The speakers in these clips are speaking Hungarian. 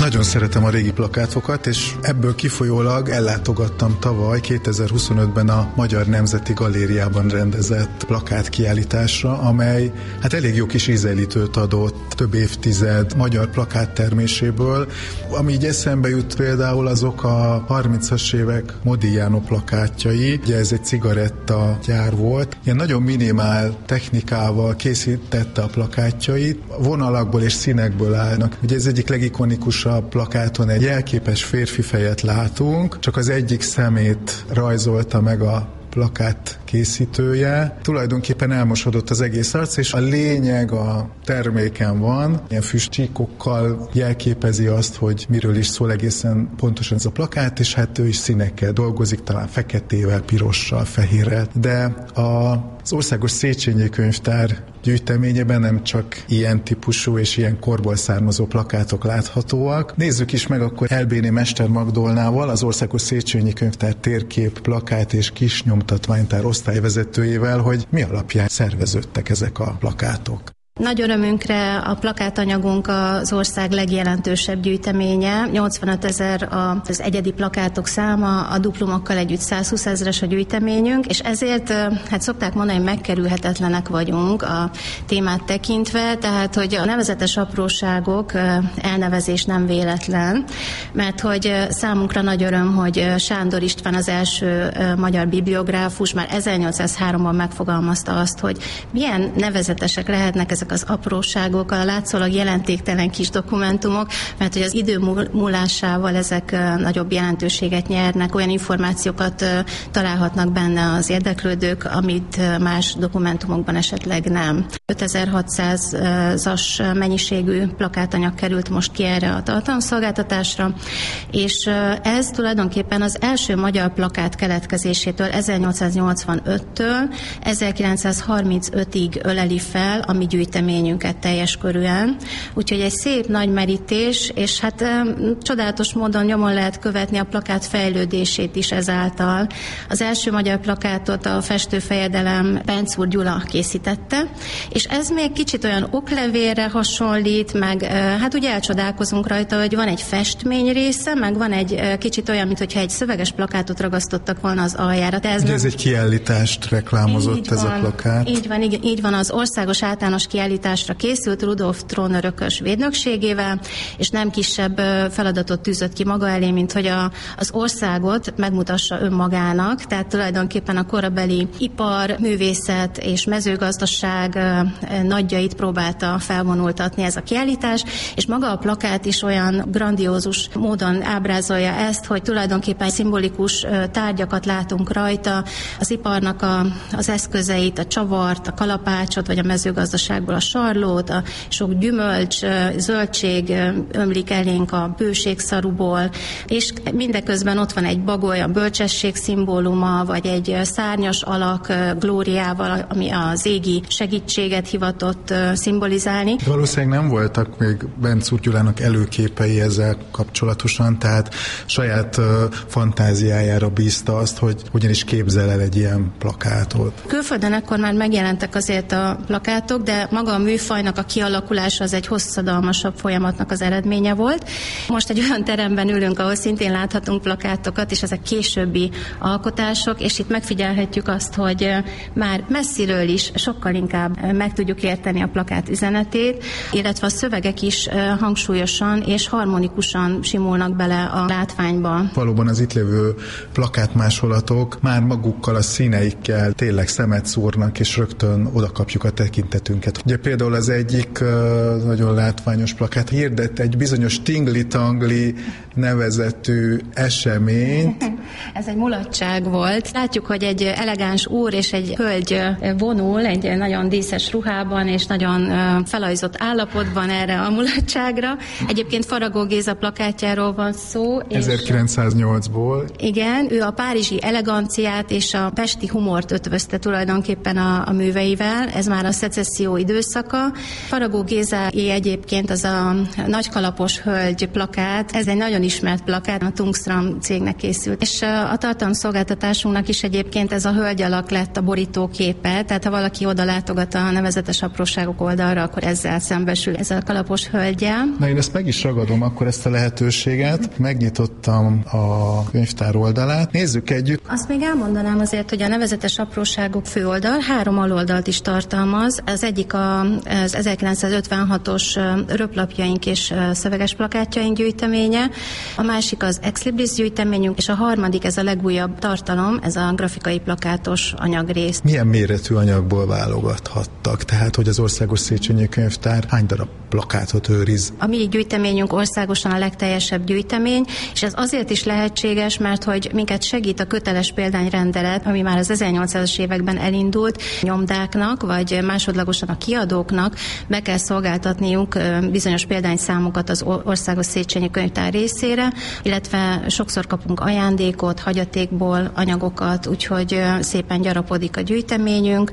Nagyon szeretem a régi plakátokat, és ebből kifolyólag ellátogattam tavaly 2025-ben a Magyar Nemzeti Galériában rendezett plakátkiállításra, amely elég jó kis ízelítőt adott több évtized magyar plakátterméséből. Ami így eszembe jut például, azok a 30-as évek Modigliano plakátjai. Ugye ez egy cigarettagyár volt. Ilyen nagyon minimál technikával készítette a plakátjait. Vonalakból és színekből állnak. Ugye ez egyik legikonikusabb plakáton egy jelképes férfi fejet látunk, csak az egyik szemét rajzolta meg a plakát készítője. Tulajdonképpen elmosodott az egész arc, és a lényeg a terméken van. Ilyen füstcsíkokkal jelképezi azt, hogy miről is szól egészen pontosan ez a plakát, és ő is színekkel dolgozik, talán feketével, pirossal, fehérrel. De az Országos Széchenyi Könyvtár gyűjteményében nem csak ilyen típusú és ilyen korból származó plakátok láthatóak. Nézzük is meg akkor Elbéni Mester Magdolnával, az Országos Széchenyi Könyvtár térkép, plakát és kisnyomtatványtár osztályvezetőjével, hogy mi alapján szerveződtek ezek a plakátok. Nagy örömünkre a plakátanyagunk az ország legjelentősebb gyűjteménye. 85 000 az egyedi plakátok száma, a duplumokkal együtt 120 000-es a gyűjteményünk, és ezért szokták mondani, hogy megkerülhetetlenek vagyunk a témát tekintve, tehát hogy a nevezetes apróságok elnevezés nem véletlen, mert hogy számunkra nagy öröm, hogy Sándor István az első magyar bibliográfus már 1803-ban megfogalmazta azt, hogy milyen nevezetesek lehetnek ezek az apróságok, a látszólag jelentéktelen kis dokumentumok, mert hogy az idő múlásával ezek nagyobb jelentőséget nyernek, olyan információkat találhatnak benne az érdeklődők, amit más dokumentumokban esetleg nem. 5600-as mennyiségű plakátanyag került most ki erre a tartalomszolgáltatásra, és ez tulajdonképpen az első magyar plakát keletkezésétől 1885-től 1935-ig öleli fel a mi gyűjteményünket teljes körűen. Úgyhogy egy szép nagy merítés, és csodálatos módon nyomon lehet követni a plakát fejlődését is ezáltal. Az első magyar plakátot a festőfejedelem Bencúr Gyula készítette, és ez még kicsit olyan oklevélre hasonlít, meg ugye elcsodálkozunk rajta, hogy van egy festmény része, meg van egy kicsit olyan, mintha egy szöveges plakátot ragasztottak volna az aljára. Ez egy kiállítást reklámozott ez a plakát. Így van, az országos általános kiállításra készült Rudolf trónörökös védnökségével, és nem kisebb feladatot tűzött ki maga elé, mint hogy az országot megmutassa önmagának, tehát tulajdonképpen a korabeli ipar, művészet és mezőgazdaság nagyjait próbálta felvonultatni ez a kiállítás, és maga a plakát is olyan grandiózus módon ábrázolja ezt, hogy tulajdonképpen szimbolikus tárgyakat látunk rajta, az iparnak az eszközeit, a csavart, a kalapácsot, vagy a mezőgazdaságból a sarlót, a sok gyümölcs, zöldség ömlik elénk a bőségszaruból, és mindeközben ott van egy bagoly, a bölcsesség szimbóluma, vagy egy szárnyas alak glóriával, ami az égi segítséget hivatott szimbolizálni. Valószínűleg nem voltak még Bencúr Gyulának előképei ezzel kapcsolatosan, tehát saját fantáziájára bízta azt, hogy hogyan is képzel el egy ilyen plakátot. Külföldön ekkor már megjelentek azért a plakátok, de maga a műfajnak a kialakulása az egy hosszadalmasabb folyamatnak az eredménye volt. Most egy olyan teremben ülünk, ahol szintén láthatunk plakátokat, és ezek későbbi alkotások, és itt megfigyelhetjük azt, hogy már messziről is sokkal inkább meg tudjuk érteni a plakát üzenetét, illetve a szövegek is hangsúlyosan és harmonikusan simulnak bele a látványba. Valóban az itt lévő plakátmásolatok már magukkal a színeikkel tényleg szemet szúrnak, és rögtön oda kapjuk a tekintetünket. Ugye például az egyik nagyon látványos plakát hirdet egy bizonyos tingli-tangli nevezetű eseményt. Ez egy mulatság volt. Látjuk, hogy egy elegáns úr és egy hölgy vonul egy nagyon díszes ruhában, és nagyon felajzott állapotban erre a mulatságra. Egyébként Faragó Géza plakátjáról van szó. 1908-ból. Igen, ő a párizsi eleganciát és a pesti humort ötvözte tulajdonképpen a műveivel. Ez már a szecesszió időszaka. Faragó Gézáé egyébként az a nagykalapos hölgy plakát, ez egy nagyon ismert plakát, a Tungstram cégnek készült. És és a tartalomszolgáltatásunknak is egyébként ez a hölgy alak lett a borítóképe, tehát ha valaki oda látogat a nevezetes apróságok oldalra, akkor ezzel szembesül, ezzel a kalapos hölgyel. Na, én ezt meg is ragadom akkor ezt a lehetőséget. Megnyitottam a könyvtár oldalát. Nézzük együtt. Azt még elmondanám azért, hogy a nevezetes apróságok főoldal 3 aloldalt is tartalmaz. Az egyik az 1956-os röplapjaink és szöveges plakátjaink gyűjteménye, a másik az Ex Libris gyűjteményünk, és a harmadik, ez a legújabb tartalom, ez a grafikai plakátos anyagrész. Milyen méretű anyagból válogathattak? Tehát, hogy az Országos Széchenyi Könyvtár hány darab plakátot őriz? A mi gyűjteményünk országosan a legteljesebb gyűjtemény, és ez azért is lehetséges, mert hogy minket segít a köteles példányrendelet, ami már az 1800-as években elindult, nyomdáknak, vagy másodlagosan a kiadóknak be kell szolgáltatniuk bizonyos példányszámokat az Országos Széchenyi Könyvtár részére, illetve sokszor kapunk ajándékot, hagyatékból anyagokat, úgyhogy szépen gyarapodik a gyűjteményünk.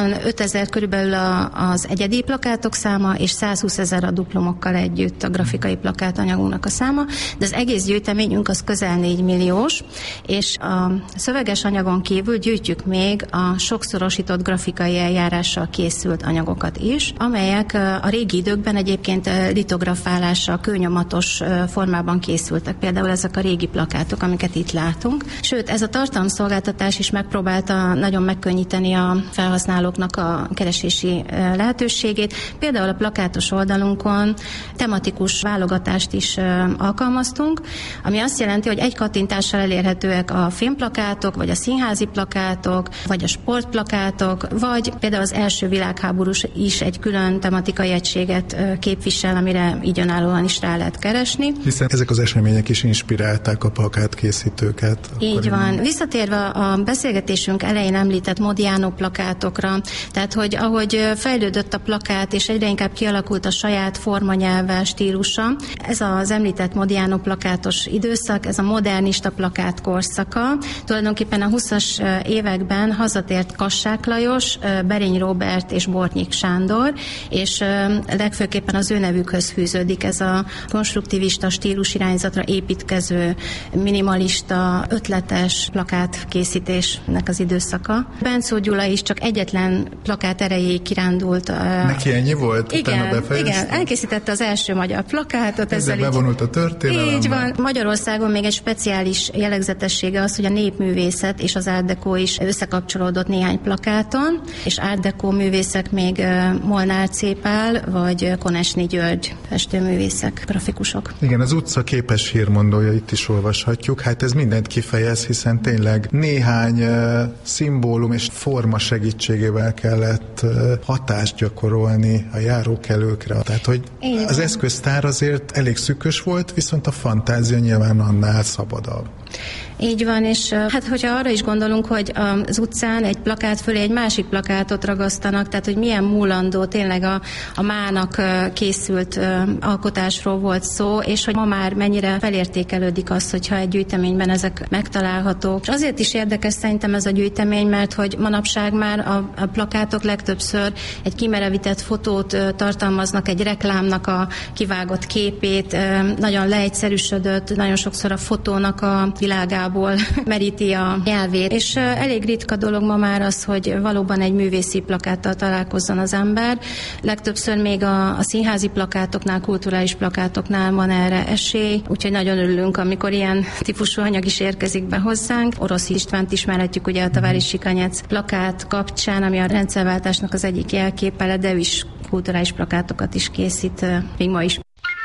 85 000 körülbelül az egyedi plakátok száma, és 120 000 a duplomokkal együtt a grafikai plakátanyagunknak a száma, de az egész gyűjteményünk az közel 4 milliós, és a szöveges anyagon kívül gyűjtjük még a sokszorosított grafikai eljárással készült anyagokat is, amelyek a régi időkben egyébként litografálással, kőnyomatos formában készültek. Például ezek a régi plakátok, amiket itt látunk. Sőt, ez a tartalomszolgáltatás is megpróbálta nagyon megkönnyíteni a felhasználóknak a keresési lehetőségét. Például a plakátos oldalunkon tematikus válogatást is alkalmaztunk, ami azt jelenti, hogy egy kattintással elérhetőek a filmplakátok, vagy a színházi plakátok, vagy a sportplakátok, vagy például az első világháborús is egy külön tematikai egységet képvisel, amire így önállóan is rá lehet keresni. Hiszen ezek az események is inspirálták a plakátkészítőket. Így van. Visszatérve a beszélgetésünk elején említett Modiano plakátokra, tehát hogy ahogy fejlődött a plakát, és egyre inkább kialakult a saját formanyelve, stílusa, ez az említett Modiano plakátos időszak, ez a modernista plakát korszaka. Tulajdonképpen a 20-as években hazatért Kassák Lajos, Berény Róbert és Bortnyik Sándor, és legfőképpen az ő nevükhöz fűződik ez a konstruktivista stílusirányzatra építkező, minimalista, ötletes plakátkészítésnek az időszaka. Bencó Gyula is csak egyetlen plakát erejéig kirándult. Neki ennyi volt? Igen, elkészítette az első magyar plakátot. Ezzel bevonult a történelembe. Így van. Magyarországon még egy speciális jellegzetessége az, hogy a népművészet és az Art Deco is összekapcsolódott néhány plakáton, és Art Deco művészek még Molnár Cépál, vagy Konecny György festőművészek, grafikusok. Igen, az utca képes hírmondója itt is olvashatjuk. Hát ez mindent kifejez, hiszen tényleg néhány szimbólum és forma segítségével kellett hatást gyakorolni a járókelőkre. Tehát, hogy az eszköztár azért elég szűkös volt, viszont a fantázia nyilván annál szabadabb. Így van, és hát hogyha arra is gondolunk, hogy az utcán egy plakát fölé egy másik plakátot ragasztanak, tehát hogy milyen múlandó tényleg a mának készült alkotásról volt szó, és hogy ma már mennyire felértékelődik az, hogyha egy gyűjteményben ezek megtalálhatók. És azért is érdekes szerintem ez a gyűjtemény, mert hogy manapság már a plakátok legtöbbször egy kimerevített fotót tartalmaznak, egy reklámnak a kivágott képét, nagyon leegyszerűsödött, nagyon sokszor a fotónak a világából meríti a nyelvét. És elég ritka dolog ma már az, hogy valóban egy művészi plakáttal találkozzon az ember. Legtöbbször még a színházi plakátoknál, kulturális plakátoknál van erre esély, úgyhogy nagyon örülünk, amikor ilyen típusú anyag is érkezik be hozzánk. Orosz Istvánt ismerhetjük ugye a Tavári Kanyec plakát kapcsán, ami a rendszerváltásnak az egyik jelképe, de ő is kulturális plakátokat is készít még ma is.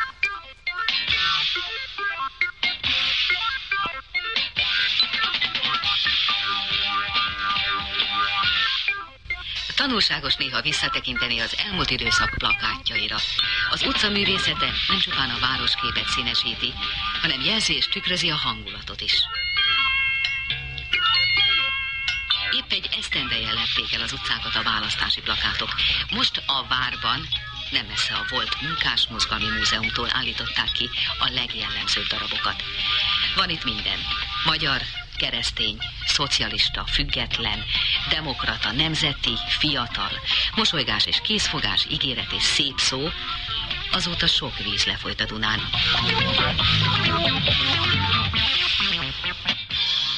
Tanulságos néha visszatekinteni az elmúlt időszak plakátjaira. Az utcaművészete nem csupán a városképet színesíti, hanem jelzi és tükrözi a hangulatot is. Épp egy esztendeje lepték el az utcákat a választási plakátok. Most a várban, nem messze a volt Munkásmozgalmi Múzeumtól állították ki a legjellemzőbb darabokat. Van itt minden. Magyar, keresztény, szocialista, független, demokrata, nemzeti, fiatal, mosolygás és készfogás, ígéret és szép szó, azóta sok víz lefolyt a Dunán.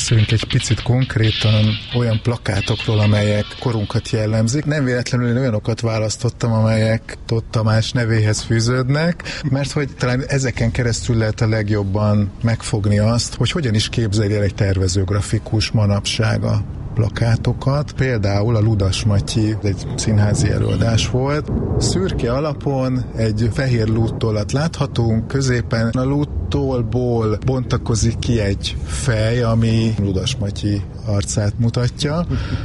beszélünk egy picit konkrétan olyan plakátokról, amelyek korunkat jellemzik. Nem véletlenül olyanokat választottam, amelyek Tóth Tamás nevéhez fűződnek, mert hogy talán ezeken keresztül lehet a legjobban megfogni azt, hogy hogyan is képzelje el egy tervezőgrafikus manapság a plakátokat. Például a Ludas Matyi, egy színházi előadás volt. Szürke alapon egy fehér lúttollat láthatunk, középen a lúttolból bontakozik ki egy fej, ami Ludas Matyi arcát mutatja,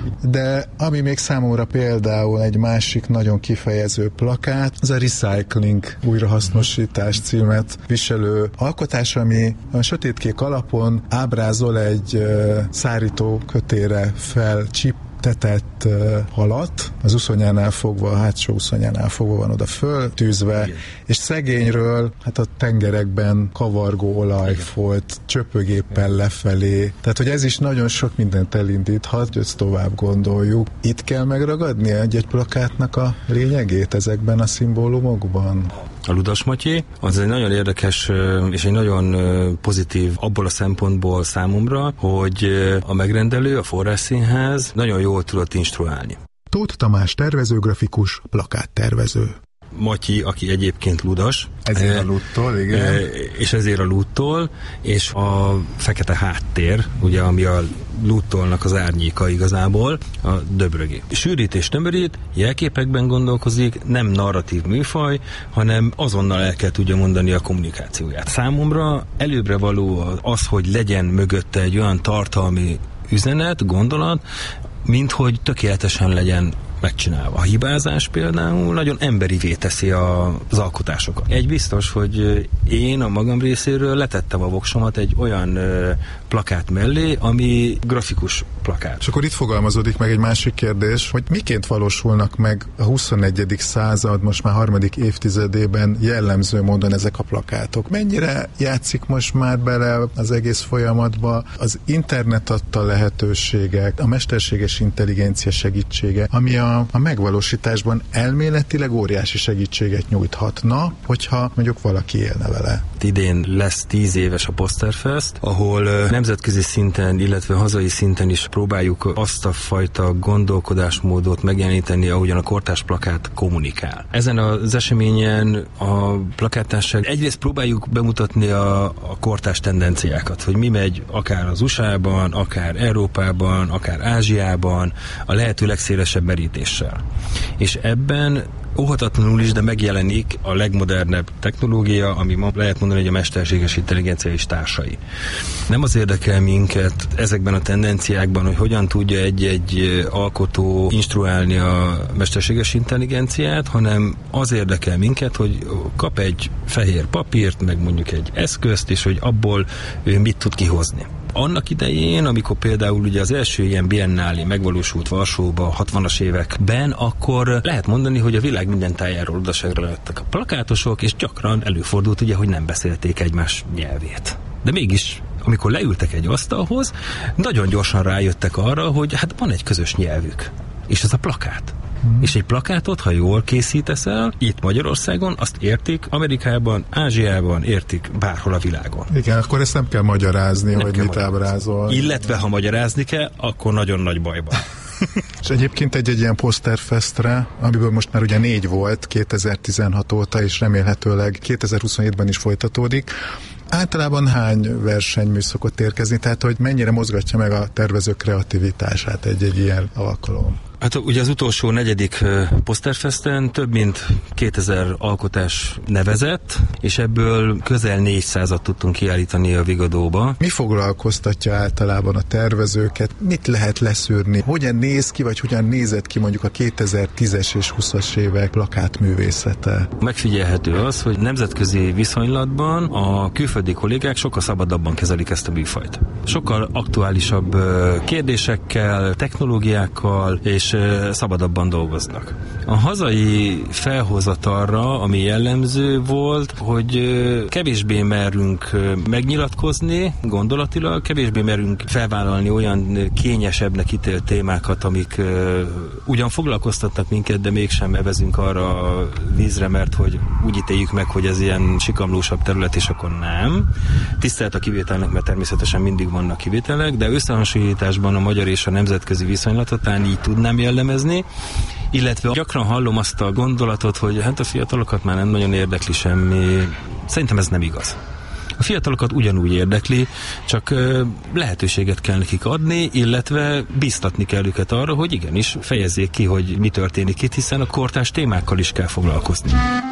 de ami még számomra például egy másik nagyon kifejező plakát, az a Recycling, újrahasznosítás címet viselő alkotás, ami a sötétkék alapon ábrázol egy szárító kötére felcsiptetett halat, az uszonyánál fogva, a hátsó uszonyánál fogva van oda föltűzve, és szegényről, hát a tengerekben kavargó olaj folyt csöpögéppel lefelé. Tehát, hogy ez is nagyon sok mindent elindíthat, hogy ezt tovább gondoljuk. Itt kell megragadni egy plakátnak a lényegét ezekben a szimbólumokban? A Ludas Matyi, az egy nagyon érdekes és egy nagyon pozitív abból a szempontból számomra, hogy a megrendelő, a Forrásszínház nagyon jól tudott instruálni. Tóth Tamás tervezőgrafikus, plakáttervező. Matyi, aki egyébként ludas. Ezért a lúttól, igen. És ezért a lúttól, és a fekete háttér, ugye, ami a lúttolnak az árnyéka igazából, a döbrögi. Sűrít és tömörít, jelképekben gondolkozik, nem narratív műfaj, hanem azonnal el kell tudja mondani a kommunikációját. Számomra előbbre való az, hogy legyen mögötte egy olyan tartalmi üzenet, gondolat, mint hogy tökéletesen legyen megcsinálva. A hibázás például nagyon emberivé teszi az alkotásokat. Egy biztos, hogy én a magam részéről letettem a voksomat egy olyan plakát mellé, ami grafikus plakát. És akkor itt fogalmazódik meg egy másik kérdés, hogy miként valósulnak meg a 21. század, most már 3. évtizedében jellemző módon ezek a plakátok? Mennyire játszik most már bele az egész folyamatba az internet adta lehetőségek, a mesterséges intelligencia segítsége, ami a megvalósításban elméletileg óriási segítséget nyújthatna, hogyha mondjuk valaki élne vele. Idén lesz 10 éves a Posterfest, ahol nemzetközi szinten, illetve hazai szinten is próbáljuk azt a fajta gondolkodásmódot megjeleníteni, ahogyan a kortárs plakát kommunikál. Ezen az eseményen a plakáttárság egyrészt próbáljuk bemutatni a kortárs tendenciákat, hogy mi megy akár az USA-ban, akár Európában, akár Ázsiában, a lehető legszélesebb merítéssel. És ebben óhatatlanul is, de megjelenik a legmodernebb technológia, ami ma lehet mondani, hogy a mesterséges intelligencia és társai. Nem az érdekel minket ezekben a tendenciákban, hogy hogyan tudja egy alkotó instruálni a mesterséges intelligenciát, hanem az érdekel minket, hogy kap egy fehér papírt, meg mondjuk egy eszközt, és hogy abból ő mit tud kihozni. Annak idején, amikor például ugye az első ilyen biennálé megvalósult Varsóba a 60-as években, akkor lehet mondani, hogy a világ minden tájáról odaságra jöttek a plakátosok, és gyakran előfordult ugye, hogy nem beszélték egymás nyelvét. De mégis, amikor leültek egy asztalhoz, nagyon gyorsan rájöttek arra, hogy hát van egy közös nyelvük, és ez a plakát. És egy plakátot, ha jól készítesz el, itt Magyarországon, azt értik Amerikában, Ázsiában, értik bárhol a világon. Igen, akkor ezt nem kell magyarázni, nem hogy mit ábrázol. Illetve, ha magyarázni kell, akkor nagyon nagy bajban. És egyébként egy ilyen Posterfestre, amiből most már ugye 4 volt 2016 óta, és remélhetőleg 2027-ben is folytatódik, általában hány versenymű szokott érkezni, tehát hogy mennyire mozgatja meg a tervezők kreativitását egy ilyen alkalom? Hát ugye az utolsó 4. Posterfesten több mint 2000 alkotás nevezett, és ebből közel 400-at tudtunk kiállítani a Vigadóba. Mi foglalkoztatja általában a tervezőket? Mit lehet leszűrni? Hogyan néz ki, vagy hogyan nézett ki mondjuk a 2010-es és 20-as évek plakátművészete? Megfigyelhető az, hogy nemzetközi viszonylatban a külföldi kollégák sokkal szabadabban kezelik ezt a műfajt. Sokkal aktuálisabb kérdésekkel, technológiákkal és és szabadabban dolgoznak. A hazai felhozatalra, ami jellemző volt, hogy kevésbé merünk megnyilatkozni gondolatilag, kevésbé merünk felvállalni olyan kényesebbnek ítélt témákat, amik ugyan foglalkoztatnak minket, de mégsem evezünk arra a vízre, mert hogy úgy ítéljük meg, hogy ez ilyen sikamlósabb terület, és akkor nem. Tisztelt a kivételnek, mert természetesen mindig vannak kivételek, de összehasonlításban a magyar és a nemzetközi viszonylatot talán így tudnám jellemezni, illetve gyakran hallom azt a gondolatot, hogy hát a fiatalokat már nem nagyon érdekli semmi. Szerintem ez nem igaz. A fiatalokat ugyanúgy érdekli, csak lehetőséget kell nekik adni, illetve bíztatni kell őket arra, hogy igenis fejezzék ki, hogy mi történik itt, hiszen a kortárs témákkal is kell foglalkozni.